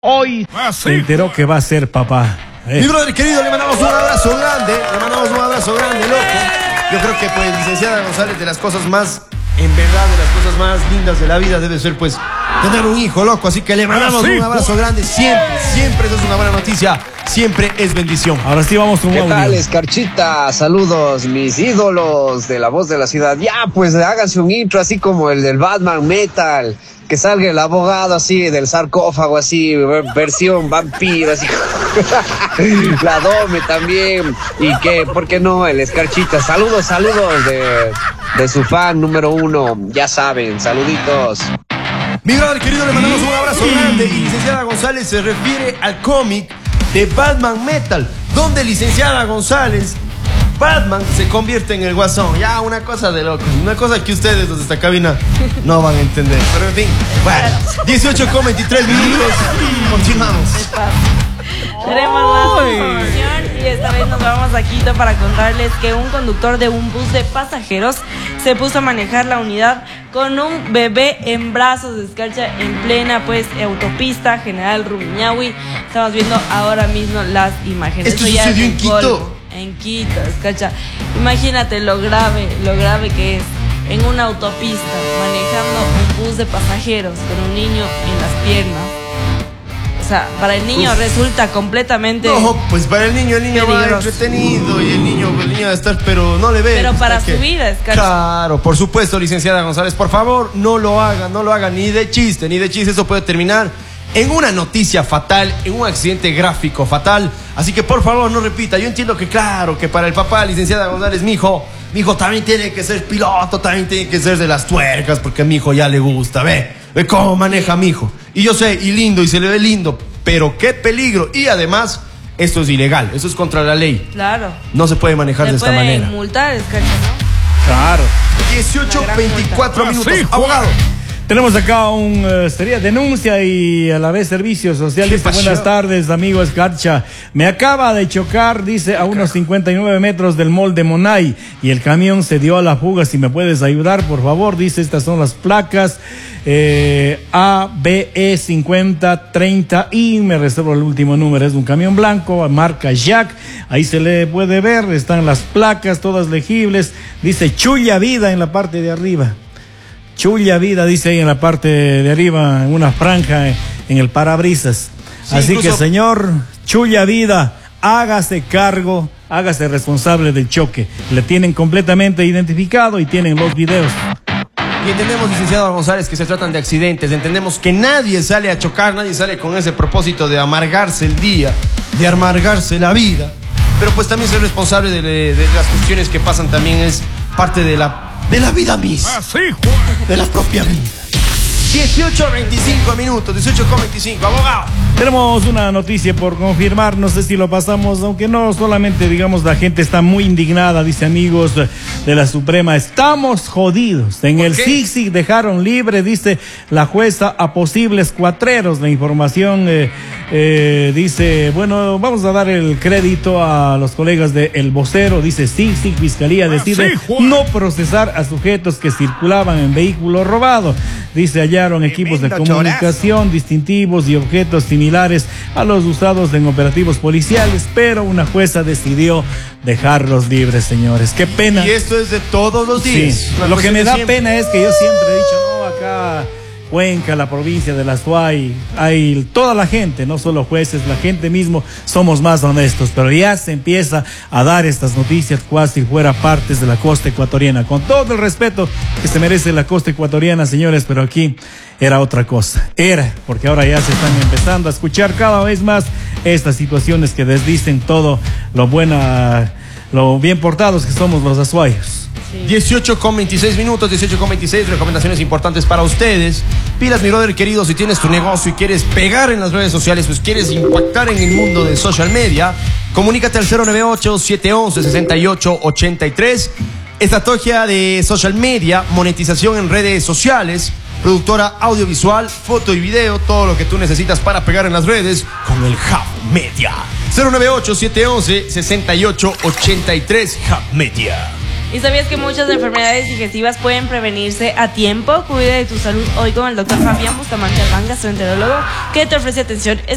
Hoy se enteró que va a ser papá. Mi brother querido, le mandamos un abrazo grande. Loco. Yo creo que, pues, licenciada González, de las cosas más, en verdad, de las cosas más lindas de la vida debe ser, pues, tener un hijo, loco. Así que le mandamos un abrazo grande. Siempre eso es una buena noticia. Siempre es bendición. Ahora sí vamos con un audio. ¿Qué tal, Escarchita? Saludos, mis ídolos de La Voz de la Ciudad. Ya, pues háganse un intro así como el del Batman Metal. Que salga el abogado así del sarcófago, así, versión vampiro, así. La Dome también. Y que, ¿por qué no? El Escarchita. Saludos de su fan número 1. Ya saben, saluditos. Mi brother querido, le mandamos un abrazo grande. Y licenciada González se refiere al cómic de Batman Metal, donde licenciada González, Batman se convierte en el Guasón. Ya, una cosa de locos. Una cosa que ustedes, los de esta cabina, no van a entender. Pero en fin, bueno, 18:23 minutos. Continuamos. Tenemos más información y esta vez nos vamos a Quito para contarles que un conductor de un bus de pasajeros se puso a manejar la unidad con un bebé en brazos de Escarcha en plena, pues, autopista General Rumiñahui. Estamos viendo ahora mismo las imágenes. ¿Esto sucedió en Quito? En Quito, Escarcha. Imagínate lo grave que es en una autopista manejando un bus de pasajeros con un niño en las piernas. O sea, para el niño resulta completamente... No, pues para el niño va entretenido y el niño va a estar, pero no le ve. Pero para su vida, Escarcha. Claro, por supuesto, licenciada González, por favor, no lo haga ni de chiste, eso puede terminar en una noticia fatal, en un accidente gráfico fatal. Así que por favor no repita. Yo entiendo que claro, que para el papá, licenciada González, mi hijo también tiene que ser piloto, también tiene que ser de las tuercas, porque a mi hijo ya le gusta. Ve cómo maneja mi hijo. Y yo sé, y lindo, y se le ve lindo, pero qué peligro. Y además, esto es ilegal, esto es contra la ley. Claro. No se puede manejar de esta manera. Se multar, Escarcha, ¿no? Claro. 18:24 minutos. Sí, abogado. Tenemos acá sería denuncia y a la vez servicio social. Dice, buenas tardes, amigo Escarcha. Me acaba de chocar, dice, a unos 59 metros del mall de Monay y el camión se dio a la fuga. Si me puedes ayudar, por favor. Dice, estas son las placas ABE 5030 y me reservo el último número. Es un camión blanco, marca Jack. Ahí se le puede ver, están las placas todas legibles. Dice, Chulla Vida en la parte de arriba. Chulla Vida, dice ahí en la parte de arriba, en una franja en el parabrisas. Sí, así incluso... que, señor Chulla Vida, hágase cargo, hágase responsable del choque. Le tienen completamente identificado y tienen los videos. Y entendemos, licenciado González, que se tratan de accidentes. Entendemos que nadie sale a chocar, nadie sale con ese propósito de amargarse el día, de amargarse la vida. Pero pues también ser responsable de las cuestiones que pasan también es parte de la vida misma, de la propia vida. 18:25 minutos, 18:25, abogado. Tenemos una noticia por confirmar, no sé si lo pasamos, aunque no solamente, digamos, la gente está muy indignada, dice, amigos de la Suprema, estamos jodidos. En el SICSIC dejaron libre, dice la jueza, a posibles cuatreros. La información dice, bueno, vamos a dar el crédito a los colegas de El Vocero, dice SICSIC, Fiscalía decide no procesar a sujetos que circulaban en vehículo robado. Dice, hallaron equipos de comunicación, distintivos y objetos similares a los usados en operativos policiales, pero una jueza decidió dejarlos libres, señores. Qué pena. Y esto es de todos los días. Sí. Lo que me da pena es que yo siempre he dicho, no, acá Cuenca, la provincia de la Suay, hay toda la gente, no solo jueces, la gente mismo, somos más honestos, pero ya se empieza a dar estas noticias cual si fuera partes de la costa ecuatoriana, con todo el respeto que se merece la costa ecuatoriana, señores, pero aquí era otra cosa, porque ahora ya se están empezando a escuchar cada vez más estas situaciones que desdicen todo lo bien portados que somos los azuayos. 18:26 minutos, 18:26, recomendaciones importantes para ustedes. Pilas, mi brother querido, si tienes tu negocio y quieres pegar en las redes sociales, pues quieres impactar en el mundo de social media, comunícate al 098-711-6883. Estrategia de social media, monetización en redes sociales, productora audiovisual, foto y video, todo lo que tú necesitas para pegar en las redes con el Hub Media. 098-711-6883, Hub Media. ¿Y sabías que muchas enfermedades digestivas pueden prevenirse a tiempo? Cuida de tu salud hoy con el doctor Fabián Bustamante Albán, gastroenterólogo, que te ofrece atención